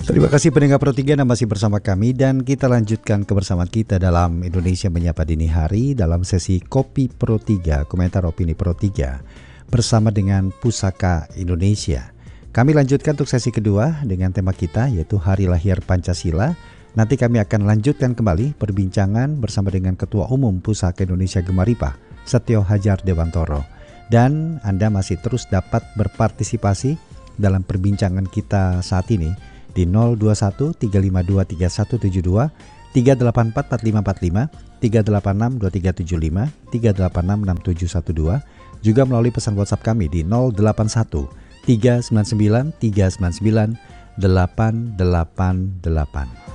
Terima kasih pendengar Pro 3 yang masih bersama kami, dan kita lanjutkan kebersamaan kita dalam Indonesia Menyapa Dini Hari dalam sesi Kopi Pro 3, komentar opini Pro 3 bersama dengan Pusaka Indonesia. Kami lanjutkan untuk sesi kedua dengan tema kita yaitu Hari Lahir Pancasila. Nanti kami akan lanjutkan kembali perbincangan bersama dengan Ketua Umum Pusaka Indonesia Gemaripah, Setio Hadjar Dewantoro. Dan Anda masih terus dapat berpartisipasi dalam perbincangan kita saat ini di 021 352 3172, 384 4545, 386 2375, 386 6712, juga melalui pesan WhatsApp kami di 081 399 399 888.